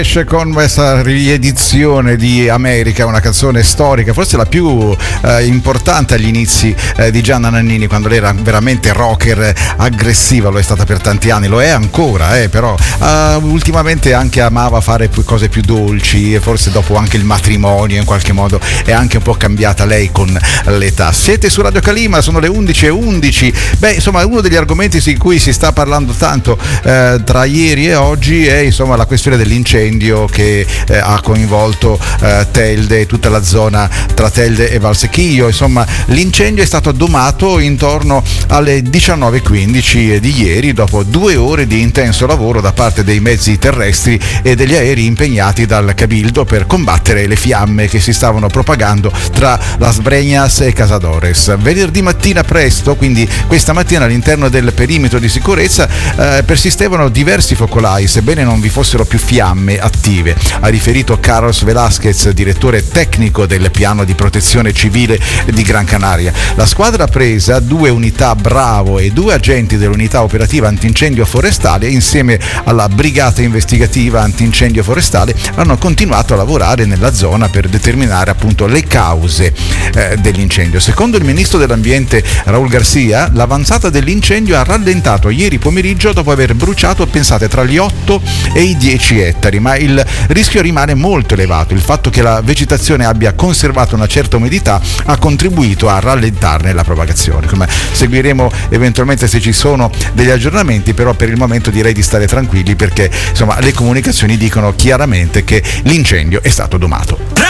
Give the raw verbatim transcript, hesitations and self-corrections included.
Con questa riedizione di America, una canzone storica, forse la più eh, importante agli inizi eh, di Gianna Nannini, quando lei era veramente rocker aggressiva. Lo è stata per tanti anni, lo è ancora, eh, però eh, ultimamente anche amava fare cose più dolci, e forse dopo anche il matrimonio in qualche modo è anche un po' cambiata lei con l'età. Siete su Radio Calima, sono le undici e undici. Beh, insomma, uno degli argomenti di cui si sta parlando tanto eh, tra ieri e oggi è insomma la questione dell'incendio che eh, ha coinvolto eh, Telde e tutta la zona tra Telde e Valsecchio. Insomma, l'incendio è stato addomato intorno alle diciannove e quindici di ieri, dopo due ore di intenso lavoro da parte dei mezzi terrestri e degli aerei impegnati dal Cabildo per combattere le fiamme che si stavano propagando tra Las Breñas e Casadores. Venerdì mattina presto, quindi questa mattina, all'interno del perimetro di sicurezza eh, persistevano diversi focolai, sebbene non vi fossero più fiamme attive, ha riferito Carlos Velázquez, direttore tecnico del piano di protezione civile di Gran Canaria. La squadra presa, due unità Bravo e due agenti dell'unità operativa antincendio forestale, insieme alla brigata investigativa antincendio forestale, hanno continuato a lavorare nella zona per determinare appunto le cause eh, dell'incendio. Secondo il ministro dell'ambiente Raúl García, l'avanzata dell'incendio ha rallentato ieri pomeriggio dopo aver bruciato, pensate, tra gli otto e i dieci ettari, ma il rischio rimane molto elevato. Il fatto che la vegetazione abbia conservato una certa umidità ha contribuito a rallentarne la propagazione. Come seguiremo eventualmente se ci sono degli aggiornamenti, però per il momento direi di stare tranquilli, perché insomma le comunicazioni dicono chiaramente che l'incendio è stato domato.